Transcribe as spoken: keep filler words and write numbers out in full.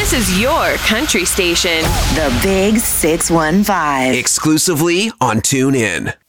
This is your country station. The Big six one five. Exclusively on TuneIn.